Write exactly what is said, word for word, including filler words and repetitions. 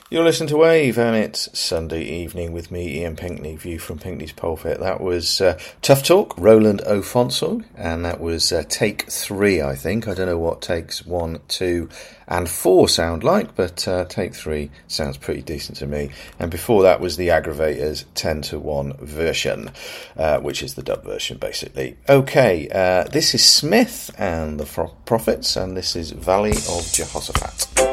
You're listening to Wave, and it's Sunday evening with me, Ian Pinkney, View from Pinkney's Pulpit. That was uh, Tough Talk, Roland O'Fonsall, and that was uh, take three, I think. I don't know what takes one, two, and four sound like, but uh, take three sounds pretty decent to me. And before that was the Aggravators ten to one version, uh, which is the dub version, basically. Okay, uh, this is Smith and the Prophets, and this is Valley of Jehoshaphat.